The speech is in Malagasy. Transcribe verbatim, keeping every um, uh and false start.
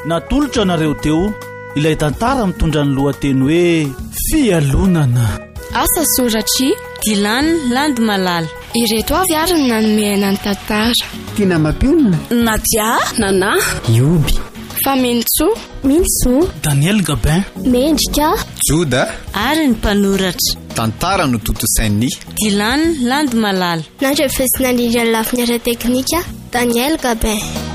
natolotra nareo teo ilay tantara mitondra ny lohateny hoe fialonana. Asa soratry Dilany Landy Malala. Ireto avy ary ny nanomehana ny tantara. Tina Mapinina, Nadia, Nana, Ioby, Famentso, Milso, Daniel Gabin, Mendrika, Joda ary ny mpanoratra. Tantara no totosainy Dilany Landy Malala. Nandrefesina indrindra ny lafiny ara teknika Daniel Gabin.